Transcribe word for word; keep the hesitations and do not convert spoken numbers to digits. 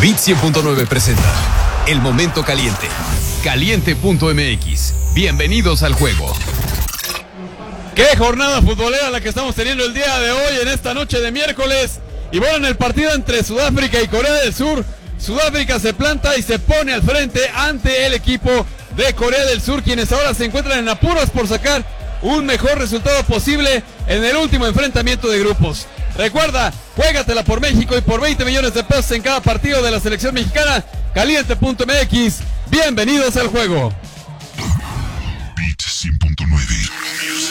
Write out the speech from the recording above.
Bit cien punto nueve presenta El Momento Caliente. Caliente punto m x. Bienvenidos al juego. Qué jornada futbolera la que estamos teniendo el día de hoy, en esta noche de miércoles. Y bueno, en el partido entre Sudáfrica y Corea del Sur, Sudáfrica se planta y se pone al frente ante el equipo de Corea del Sur, quienes ahora se encuentran en apuros por sacar un mejor resultado posible en el último enfrentamiento de grupos. Recuerda, juégatela por México y por veinte millones de pesos en cada partido de la selección mexicana. Caliente punto m x, bienvenidos al juego.